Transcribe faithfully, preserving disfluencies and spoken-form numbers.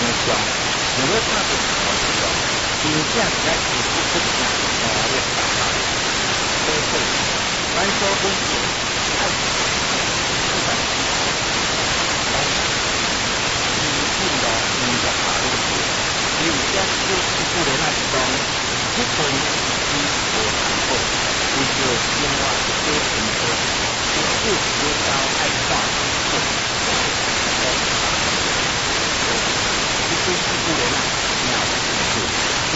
上，如果看到好事哦，真正是在提出这个努力打打，所以咱所分析爱情，不管是是进入民族大陆时，有些有一部分来讲，这份是无谈过，为着另外。